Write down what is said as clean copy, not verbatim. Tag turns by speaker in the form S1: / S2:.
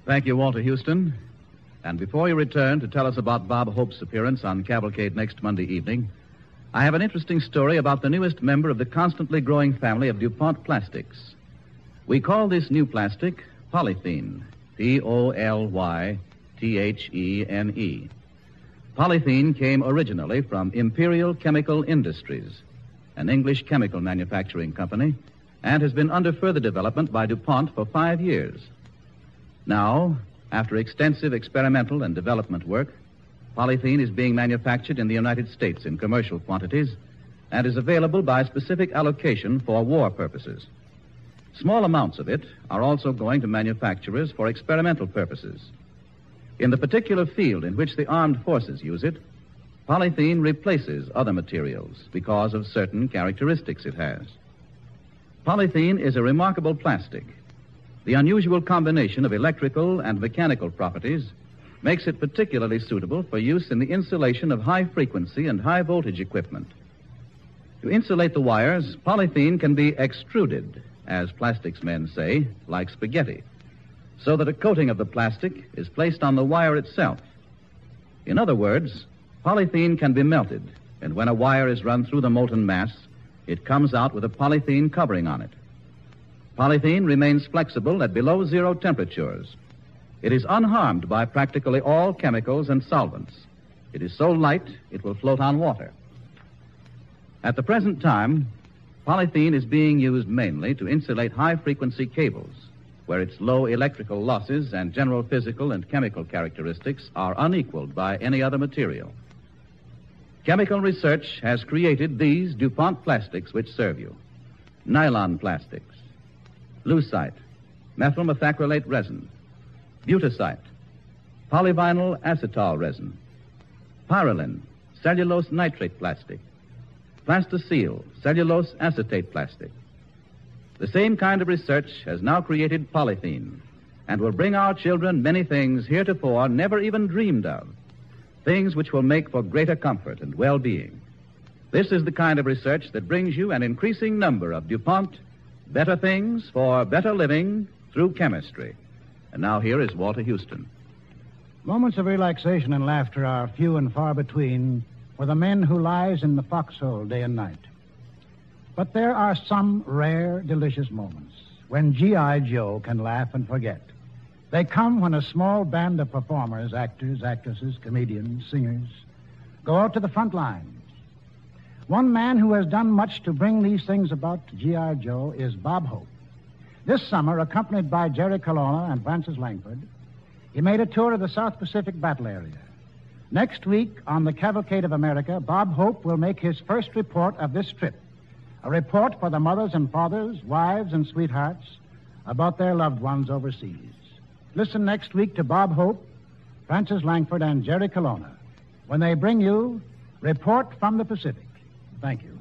S1: Thank you, Walter Houston. And before you return to tell us about Bob Hope's appearance on Cavalcade next Monday evening, I have an interesting story about the newest member of the constantly growing family of DuPont plastics. We call this new plastic polythene, Polythene. Polythene came originally from Imperial Chemical Industries, an English chemical manufacturing company, and has been under further development by DuPont for 5 years. Now, after extensive experimental and development work, polythene is being manufactured in the United States in commercial quantities and is available by specific allocation for war purposes. Small amounts of it are also going to manufacturers for experimental purposes. In the particular field in which the armed forces use it, polythene replaces other materials because of certain characteristics it has. Polythene is a remarkable plastic. The unusual combination of electrical and mechanical properties makes it particularly suitable for use in the insulation of high-frequency and high-voltage equipment. To insulate the wires, polythene can be extruded, as plastics men say, like spaghetti, so that a coating of the plastic is placed on the wire itself. In other words, polythene can be melted, and when a wire is run through the molten mass, it comes out with a polythene covering on it. Polythene remains flexible at below zero temperatures. It is unharmed by practically all chemicals and solvents. It is so light, it will float on water. At the present time, polythene is being used mainly to insulate high-frequency cables, where its low electrical losses and general physical and chemical characteristics are unequaled by any other material. Chemical research has created these DuPont plastics which serve you. Nylon plastics, lucite, methyl methacrylate resin, butasite, polyvinyl acetal resin, pyrrolin, cellulose nitrate plastic, Plastacil, cellulose acetate plastic. The same kind of research has now created polythene and will bring our children many things heretofore never even dreamed of, things which will make for greater comfort and well-being. This is the kind of research that brings you an increasing number of DuPont better things for better living through chemistry. And now here is Walter Houston.
S2: Moments of relaxation and laughter are few and far between for the men who lies in the foxhole day and night. But there are some rare, delicious moments when G.I. Joe can laugh and forget. They come when a small band of performers, actors, actresses, comedians, singers, go out to the front lines. One man who has done much to bring these things about to G.I. Joe is Bob Hope. This summer, accompanied by Jerry Colonna and Francis Langford, he made a tour of the South Pacific battle area. Next week, on the Cavalcade of America, Bob Hope will make his first report of this trip, a report for the mothers and fathers, wives and sweethearts about their loved ones overseas. Listen next week to Bob Hope, Francis Langford, and Jerry Colonna when they bring you Report from the Pacific. Thank you.